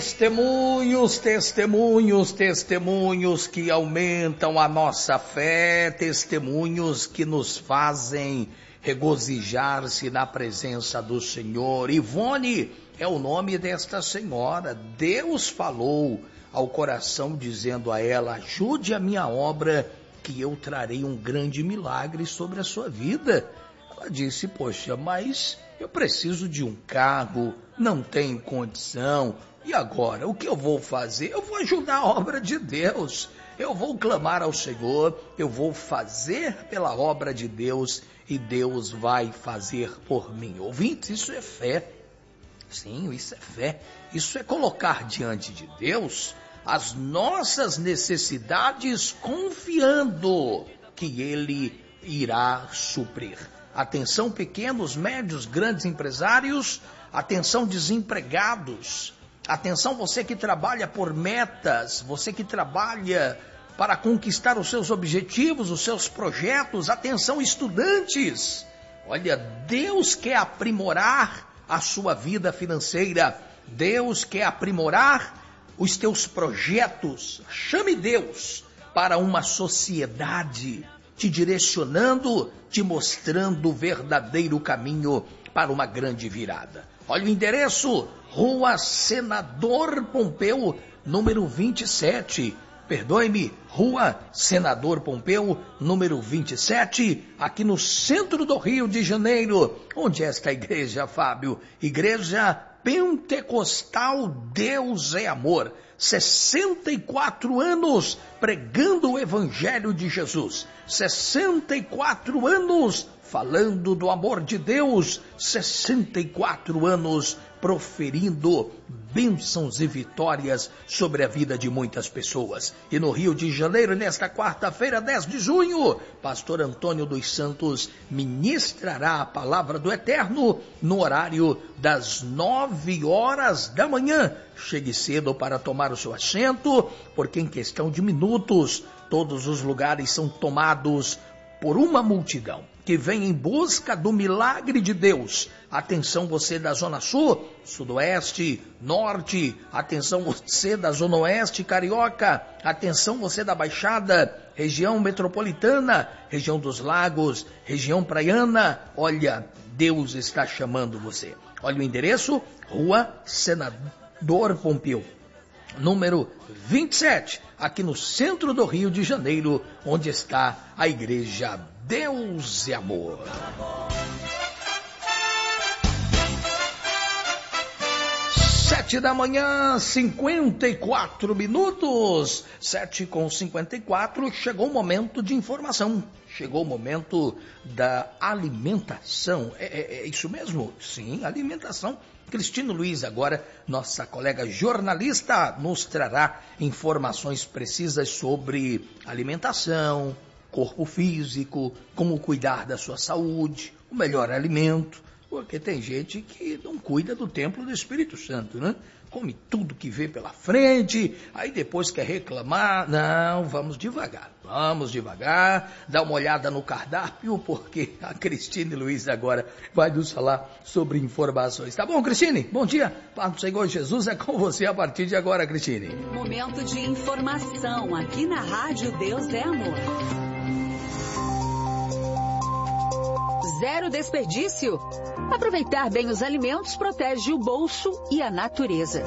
Testemunhos que aumentam a nossa fé, testemunhos que nos fazem regozijar-se na presença do Senhor. Ivone é o nome desta senhora. Deus falou ao coração dizendo a ela: ajude a minha obra que eu trarei um grande milagre sobre a sua vida. Ela disse: poxa, mas eu preciso de um carro, não tenho condição. E agora, o que eu vou fazer? Eu vou ajudar a obra de Deus. Eu vou clamar ao Senhor, eu vou fazer pela obra de Deus e Deus vai fazer por mim. Ouvintes, isso é fé. Sim, isso é fé. Isso é colocar diante de Deus as nossas necessidades confiando que Ele irá suprir. Atenção pequenos, médios, grandes empresários, atenção desempregados, atenção você que trabalha por metas, você que trabalha para conquistar os seus objetivos, os seus projetos, atenção estudantes. Olha, Deus quer aprimorar a sua vida financeira, Deus quer aprimorar os teus projetos. Chame Deus para uma sociedade te direcionando, te mostrando o verdadeiro caminho para uma grande virada. Olha o endereço: Rua Senador Pompeu, número 27. Perdoe-me, Rua Senador Pompeu, número 27, aqui no centro do Rio de Janeiro. Onde é esta igreja, Fábio? Igreja Pentecostal Deus é Amor. 64 anos pregando o Evangelho de Jesus. 64 anos falando do amor de Deus. 64 anos proferindo bênçãos e vitórias sobre a vida de muitas pessoas. E no Rio de Janeiro, nesta quarta-feira, 10 de junho, pastor Antônio dos Santos ministrará a palavra do Eterno no horário das 9 horas da manhã. Chegue cedo para tomar o seu assento, porque em questão de minutos, todos os lugares são tomados por uma multidão que vem em busca do milagre de Deus. Atenção você da Zona Sul, Sudoeste, Norte, atenção você da Zona Oeste Carioca, atenção você da Baixada, região metropolitana, região dos Lagos, região praiana. Olha, Deus está chamando você. Olha o endereço: Rua Senador Pompeu, número 27, aqui no centro do Rio de Janeiro, onde está a Igreja Deus é Amor. 7 da manhã, 54 minutos, 7h54, chegou o momento de informação, chegou o momento da alimentação. É isso mesmo? Sim, alimentação. Cristino Luiz, agora, nossa colega jornalista, nos trará informações precisas sobre alimentação, corpo físico, como cuidar da sua saúde, o melhor alimento, porque tem gente que não cuida do templo do Espírito Santo, né? Come tudo que vê pela frente, aí depois quer reclamar. Não, vamos devagar, dá uma olhada no cardápio, porque a Cristine Luiz agora vai nos falar sobre informações. Tá bom, Cristine? Bom dia, Paz do Senhor Jesus é com você a partir de agora, Cristine. Momento de informação aqui na Rádio Deus é Amor. Zero desperdício. Aproveitar bem os alimentos protege o bolso e a natureza.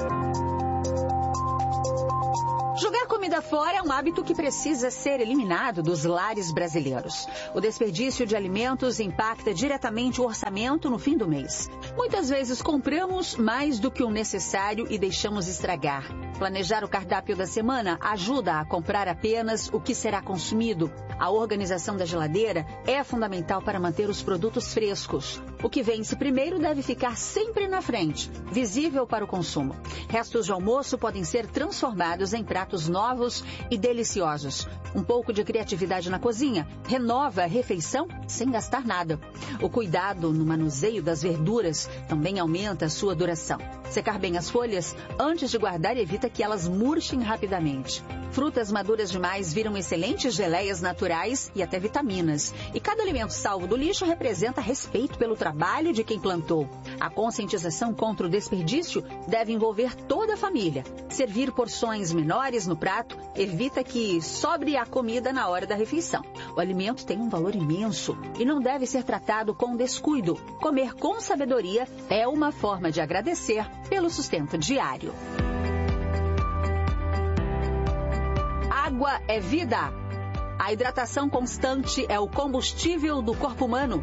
Jogar comida fora é um hábito que precisa ser eliminado dos lares brasileiros. O desperdício de alimentos impacta diretamente o orçamento no fim do mês. Muitas vezes compramos mais do que o necessário e deixamos estragar. Planejar o cardápio da semana ajuda a comprar apenas o que será consumido. A organização da geladeira é fundamental para manter os produtos frescos. O que vence primeiro deve ficar sempre na frente, visível para o consumo. Restos de almoço podem ser transformados em pratos novos novos e deliciosos. Um pouco de criatividade na cozinha renova a refeição sem gastar nada. O cuidado no manuseio das verduras também aumenta a sua duração. Secar bem as folhas antes de guardar evita que elas murchem rapidamente. Frutas maduras demais viram excelentes geleias naturais e até vitaminas. E cada alimento salvo do lixo representa respeito pelo trabalho de quem plantou. A conscientização contra o desperdício deve envolver toda a família. Servir porções menores no prato evita que sobre a comida na hora da refeição. O alimento tem um valor imenso e não deve ser tratado com descuido. Comer com sabedoria é uma forma de agradecer pelo sustento diário. Água é vida. A hidratação constante é o combustível do corpo humano.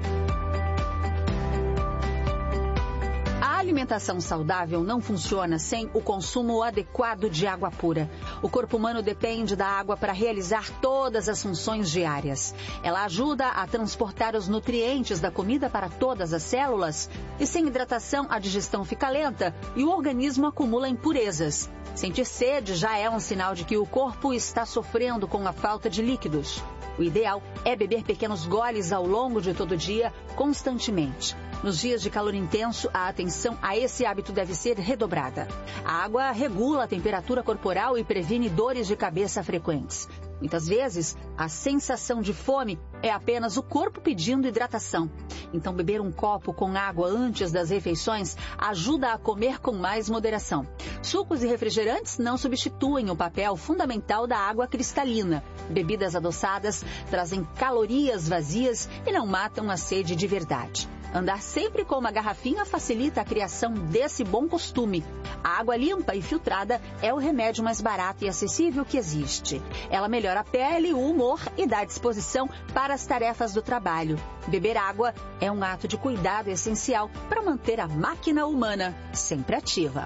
A alimentação saudável não funciona sem o consumo adequado de água pura. O corpo humano depende da água para realizar todas as funções diárias. Ela ajuda a transportar os nutrientes da comida para todas as células e sem hidratação a digestão fica lenta e o organismo acumula impurezas. Sentir sede já é um sinal de que o corpo está sofrendo com a falta de líquidos. O ideal é beber pequenos goles ao longo de todo o dia, constantemente. Nos dias de calor intenso, a atenção a esse hábito deve ser redobrada. A água regula a temperatura corporal e previne dores de cabeça frequentes. Muitas vezes, a sensação de fome é apenas o corpo pedindo hidratação. Então, beber um copo com água antes das refeições ajuda a comer com mais moderação. Sucos e refrigerantes não substituem o papel fundamental da água cristalina. Bebidas adoçadas trazem calorias vazias e não matam a sede de verdade. Andar sempre com uma garrafinha facilita a criação desse bom costume. A água limpa e filtrada é o remédio mais barato e acessível que existe. Ela melhora a pele, o humor e dá disposição para as tarefas do trabalho. Beber água é um ato de cuidado essencial para manter a máquina humana sempre ativa.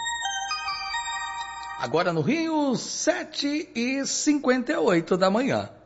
Agora no Rio, 7h58 da manhã.